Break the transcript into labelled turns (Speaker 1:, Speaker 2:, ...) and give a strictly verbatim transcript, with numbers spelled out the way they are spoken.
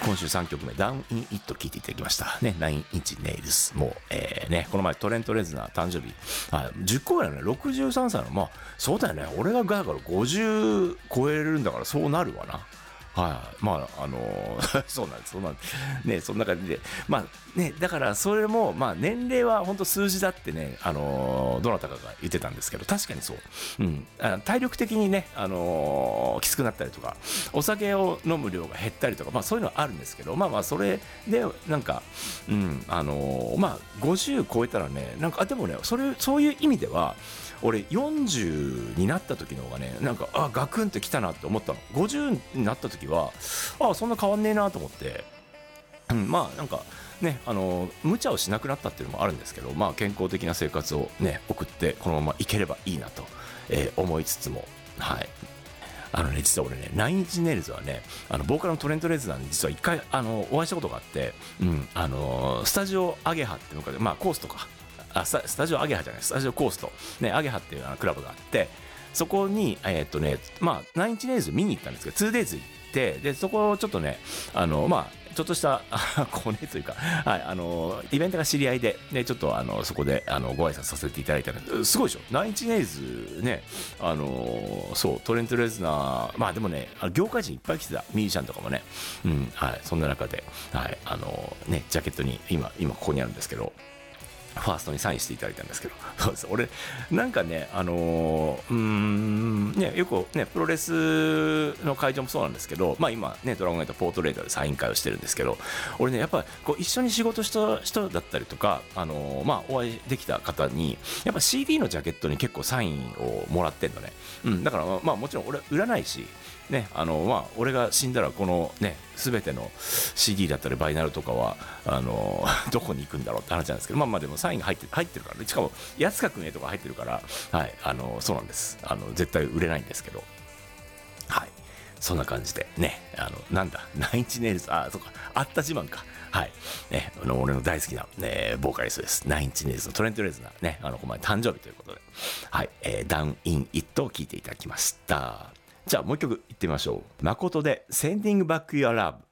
Speaker 1: 今週さんきょくめダウンインイット聴いていただきましたね。ナインインチネイルズもう、えー、ねこの前トレント・レズナー誕生日あじゅっこぐらいのねろくじゅうさんさいのまあそうだよね俺がだからごじゅう超えるんだからそうなるわな。はい、まああのー、そうなんですそうなんですねそんな感じでまあねだからそれもまあ年齢は本当数字だってねあのー、どなたかが言ってたんですけど確かにそう、うん、あ体力的にねあのー、きつくなったりとかお酒を飲む量が減ったりとかまあそういうのはあるんですけどまあまあそれでなんかうんあのー、まあごじゅう超えたらねなんかでもねそれそういう意味では俺よんじゅうになった時の方がねなんかあガクンときたなって思ったの。ごじゅうになった時はあそんな変わんねえなと思って、うん、まあなんかねあの無茶をしなくなったっていうのもあるんですけどまあ健康的な生活をね送ってこのままいければいいなと、えー、思いつつもはいあのね実は俺ねナインインチネイルズはねあのボーカルのトレント・レズナーに実は一回あのお会いしたことがあって、うん、あのスタジオアゲハって昔まあコースとかあスタスタジオアゲハじゃないスタジオコースト、ね、アゲハっていうあのクラブがあってそこにえー、っとねまあナインインチネイルズ見に行ったんですけど ツーデイズ 行ってでそこをちょっとねあのまあちょっとしたコネというか、はい、あのイベントが知り合いで、ね、ちょっとあのそこであのご挨拶させていただいたらすごいでしょナインインチネイルズねあのそうトレント・レズナーまあでもね業界人いっぱい来てたミュージシャンとかもね、うんはい、そんな中で、はいあのね、ジャケットに今今ここにあるんですけどファーストにサインしていただいたんですけどそうです俺なんかねあのー、うーんねよくねプロレスの会場もそうなんですけどまあ今ねドラゴンエイトポートレーダーでサイン会をしてるんですけど俺ねやっぱりこう一緒に仕事した人だったりとかあのー、まあお会いできた方にやっぱ シーディー のジャケットに結構サインをもらってんのね、うん、だからまあもちろん俺売らないしね、あのまあ俺が死んだらこのね全ての シーディー だったりバイナルとかはあのどこに行くんだろうって話なんですけどまあまあでもサインが入って入ってるからねしかも安川君へとか入ってるからはいあのそうなんですあの絶対売れないんですけどはいそんな感じでねあのなんだナインインチネイルズあそうかあった自慢かはいねあの俺の大好きな、ね、ボーカリストですナインインチネイルズのトレント・レズナーねあのこの前誕生日ということではい、えー、ダウン・イン・イットを聴いていただきました。じゃあもう一曲いってみましょう。誠で Sending Back Your Love